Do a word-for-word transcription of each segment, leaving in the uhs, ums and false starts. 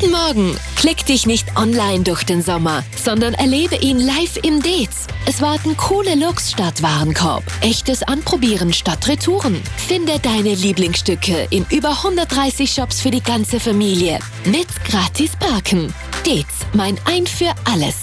Guten Morgen! Klick dich nicht online durch den Sommer, sondern erlebe ihn live im Dez. Es warten coole Looks statt Warenkorb, echtes Anprobieren statt Retouren. Finde deine Lieblingsstücke in über hundertdreißig Shops für die ganze Familie. Mit gratis Parken. Dez, mein Ein für alles.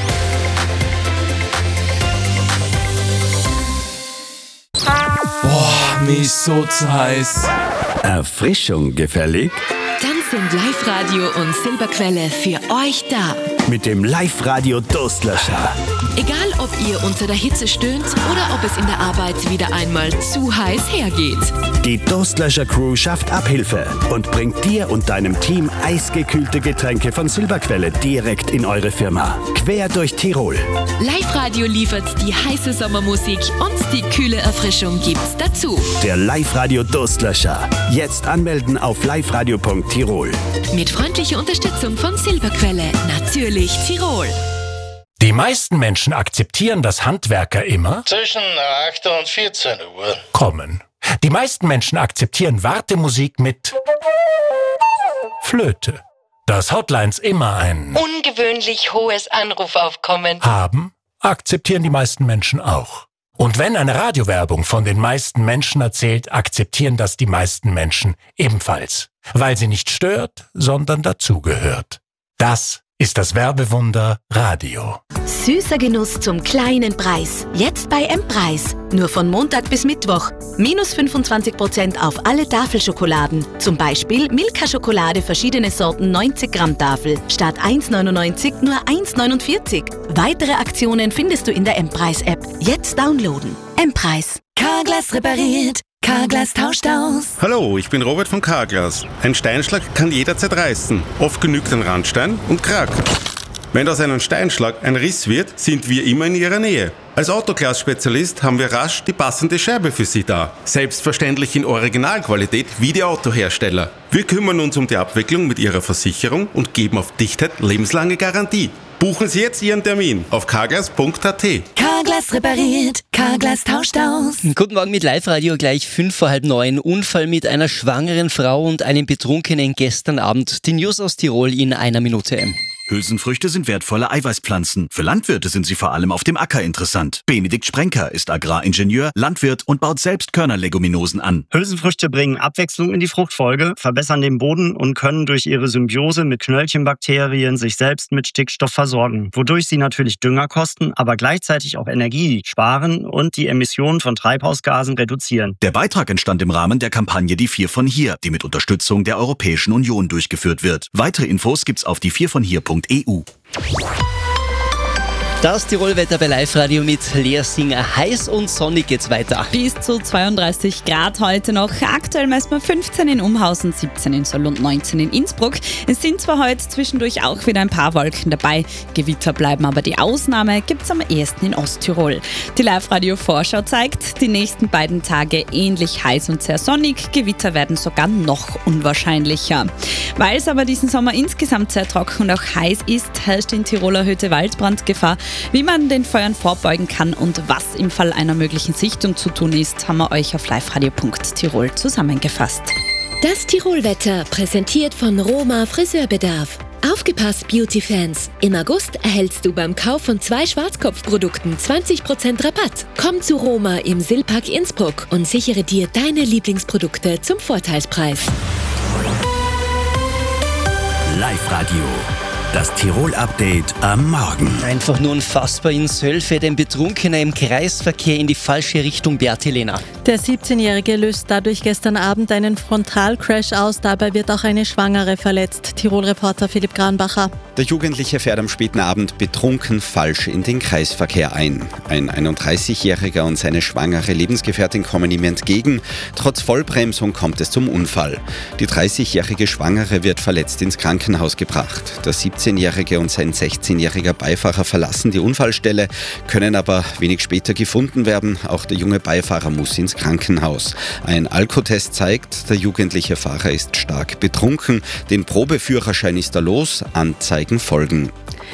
Boah, mir ist so zu heiß. Erfrischung gefällig? Dann sind Live-Radio und Silberquelle für euch da. Mit dem Live-Radio Durstlöscher. Egal, ob ihr unter der Hitze stöhnt oder ob es in der Arbeit wieder einmal zu heiß hergeht. Die Durstlöscher-Crew schafft Abhilfe und bringt dir und deinem Team eisgekühlte Getränke von Silberquelle direkt in eure Firma. Quer durch Tirol. Live-Radio liefert die heiße Sommermusik und die kühle Erfrischung gibt's dazu. Der Live-Radio Durstlöscher. Jetzt anmelden auf liveradio punkt tirol. Mit freundlicher Unterstützung von Silberquelle. Natürlich Tirol. Die meisten Menschen akzeptieren, dass Handwerker immer zwischen acht und vierzehn Uhr kommen. Die meisten Menschen akzeptieren Wartemusik mit Flöte. Dass Hotlines immer ein ungewöhnlich hohes Anrufaufkommen haben, akzeptieren die meisten Menschen auch. Und wenn eine Radiowerbung von den meisten Menschen erzählt, akzeptieren das die meisten Menschen ebenfalls. Weil sie nicht stört, sondern dazugehört. Das ist das Werbewunder Radio. Süßer Genuss zum kleinen Preis. Jetzt bei M-Preis. Nur von Montag bis Mittwoch. Minus fünfundzwanzig Prozent auf alle Tafelschokoladen. Zum Beispiel Milka-Schokolade, verschiedene Sorten, neunzig Gramm Tafel. Statt eins neunundneunzig nur eins neunundvierzig. Weitere Aktionen findest du in der M-Preis-App. Jetzt downloaden. M-Preis. Carglass repariert. Carglass tauscht aus. Hallo, ich bin Robert von Carglass. Ein Steinschlag kann jederzeit reißen. Oft genügt ein Randstein und Krack. Wenn aus einem Steinschlag ein Riss wird, sind wir immer in Ihrer Nähe. Als Autoglas-Spezialist haben wir rasch die passende Scheibe für Sie da. Selbstverständlich in Originalqualität wie die Autohersteller. Wir kümmern uns um die Abwicklung mit Ihrer Versicherung und geben auf Dichtheit lebenslange Garantie. Buchen Sie jetzt Ihren Termin auf carglass punkt a t. Carglass repariert, Carglass tauscht aus. Guten Morgen mit Live-Radio, gleich fünf vor halb neun. Unfall mit einer schwangeren Frau und einem Betrunkenen gestern Abend. Die News aus Tirol in einer Minute. Hülsenfrüchte sind wertvolle Eiweißpflanzen. Für Landwirte sind sie vor allem auf dem Acker interessant. Benedikt Sprenker ist Agraringenieur, Landwirt und baut selbst Körnerleguminosen an. Hülsenfrüchte bringen Abwechslung in die Fruchtfolge, verbessern den Boden und können durch ihre Symbiose mit Knöllchenbakterien sich selbst mit Stickstoff versorgen, wodurch sie natürlich Dünger kosten, aber gleichzeitig auch Energie sparen und die Emissionen von Treibhausgasen reduzieren. Der Beitrag entstand im Rahmen der Kampagne Die Vier von Hier, die mit Unterstützung der Europäischen Union durchgeführt wird. Weitere Infos gibt's auf die vier von hier punkt e u. Das Tirolwetter bei Live-Radio mit Lea Singer. Heiß und sonnig geht's weiter. Bis zu zweiunddreißig Grad heute noch. Aktuell messen wir fünfzehn in Umhausen, siebzehn in Söll und neunzehn in Innsbruck. Es sind zwar heute zwischendurch auch wieder ein paar Wolken dabei. Gewitter bleiben aber die Ausnahme, gibt's am ehesten in Osttirol. Die Live-Radio-Vorschau zeigt, die nächsten beiden Tage ähnlich heiß und sehr sonnig. Gewitter werden sogar noch unwahrscheinlicher. Weil es aber diesen Sommer insgesamt sehr trocken und auch heiß ist, herrscht in Tirol erhöhte Waldbrandgefahr. Wie man den Feuern vorbeugen kann und was im Fall einer möglichen Sichtung zu tun ist, haben wir euch auf liveradio punkt tirol zusammengefasst. Das Tirolwetter präsentiert von Roma Friseurbedarf. Aufgepasst, Beauty-Fans! Im August erhältst du beim Kauf von zwei Schwarzkopfprodukten zwanzig Prozent Rabatt. Komm zu Roma im Silpark Innsbruck und sichere dir deine Lieblingsprodukte zum Vorteilspreis. Live-Radio. Das Tirol-Update am Morgen. Einfach nur unfassbar. In Söll fährt ein Betrunkener im Kreisverkehr in die falsche Richtung. Bertilena. Der siebzehnjährige löst dadurch gestern Abend einen Frontalcrash aus. Dabei wird auch eine Schwangere verletzt. Tirol-Reporter Philipp Granbacher. Der Jugendliche fährt am späten Abend betrunken falsch in den Kreisverkehr ein. Ein einunddreißigjähriger und seine schwangere Lebensgefährtin kommen ihm entgegen. Trotz Vollbremsung kommt es zum Unfall. Die dreißigjährige Schwangere wird verletzt ins Krankenhaus gebracht. Der siebzehnjährige und sein sechzehnjähriger Beifahrer verlassen die Unfallstelle, können aber wenig später gefunden werden. Auch der junge Beifahrer muss ins Krankenhaus. Ein Alkotest zeigt, der jugendliche Fahrer ist stark betrunken. Den Probeführerschein ist er los, Anzeigen folgen.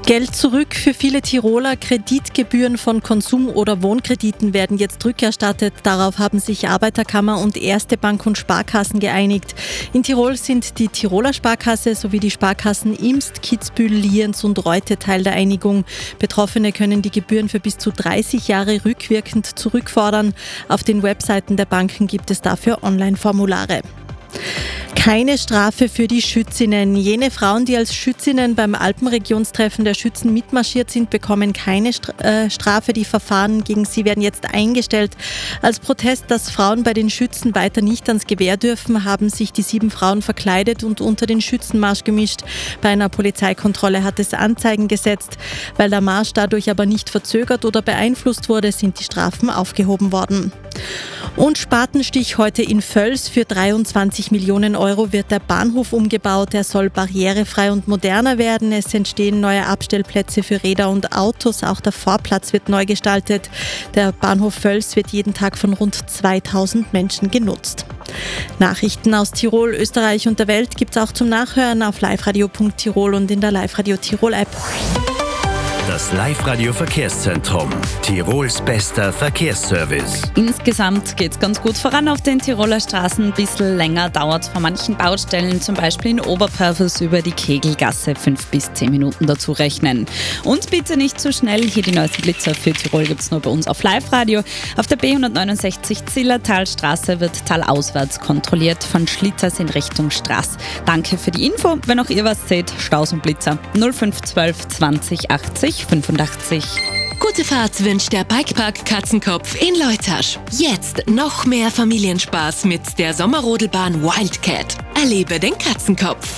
Geld zurück für viele Tiroler. Kreditgebühren von Konsum- oder Wohnkrediten werden jetzt rückerstattet. Darauf haben sich Arbeiterkammer und Erste Bank und Sparkassen geeinigt. In Tirol sind die Tiroler Sparkasse sowie die Sparkassen Imst, Kitzbühel, Lienz und Reute Teil der Einigung. Betroffene können die Gebühren für bis zu dreißig Jahre rückwirkend zurückfordern. Auf den Webseiten der Banken gibt es dafür Online-Formulare. Keine Strafe für die Schützinnen. Jene Frauen, die als Schützinnen beim Alpenregionstreffen der Schützen mitmarschiert sind, bekommen keine Strafe. Die Verfahren gegen sie werden jetzt eingestellt. Als Protest, dass Frauen bei den Schützen weiter nicht ans Gewehr dürfen, haben sich die sieben Frauen verkleidet und unter den Schützenmarsch gemischt. Bei einer Polizeikontrolle hat es Anzeigen gesetzt. Weil der Marsch dadurch aber nicht verzögert oder beeinflusst wurde, sind die Strafen aufgehoben worden. Und Spatenstich heute in Völs. Für dreiundzwanzig Millionen Euro wird der Bahnhof umgebaut. Er soll barrierefrei und moderner werden. Es entstehen neue Abstellplätze für Räder und Autos. Auch der Vorplatz wird neu gestaltet. Der Bahnhof Völs wird jeden Tag von rund zweitausend Menschen genutzt. Nachrichten aus Tirol, Österreich und der Welt gibt es auch zum Nachhören auf liveradio punkt tirol und in der Live-Radio Tirol App. Das Live-Radio-Verkehrszentrum. Tirols bester Verkehrsservice. Insgesamt geht es ganz gut voran auf den Tiroler Straßen. Ein bisschen länger dauert es vor manchen Baustellen, zum Beispiel in Oberpörfels über die Kegelgasse. Fünf bis zehn Minuten dazu rechnen. Und bitte nicht zu schnell. Hier die neuesten Blitzer für Tirol gibt es nur bei uns auf Live-Radio. Auf der B hundertneunundsechzig Zillertalstraße wird talauswärts kontrolliert von Schlitters in Richtung Straß. Danke für die Info. Wenn auch ihr was seht, Staus und Blitzer null fünf eins zwei zwanzig achtzig fünfundachtzig. Gute Fahrt wünscht der Bikepark Katzenkopf in Leutasch. Jetzt noch mehr Familienspaß mit der Sommerrodelbahn Wildcat. Erlebe den Katzenkopf.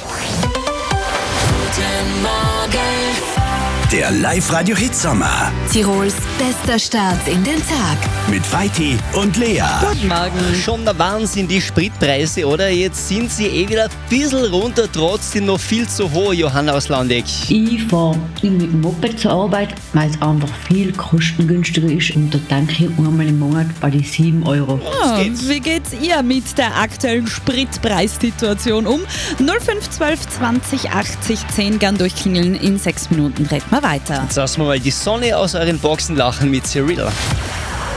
Guten Morgen. Der Live-Radio-Hit-Sommer. Tirols bester Start in den Tag. Mit Vaiti und Lea. Guten Morgen. Schon der Wahnsinn, die Spritpreise, oder? Jetzt sind sie eh wieder ein bisschen runter, trotzdem noch viel zu hoch, Johanna aus Landeck. Ich fahre mit dem Moped zur Arbeit, weil es einfach viel kostengünstiger ist. Und da tanke ich einmal im Monat bei die sieben Euro. Oh, wie geht's ihr mit der aktuellen Spritpreissituation um? null fünf eins zwei zwanzig achtzig zehn, gern durchklingeln. In sechs Minuten reden wir weiter. Jetzt lassen wir mal die Sonne aus euren Boxen lachen mit Cyrilla.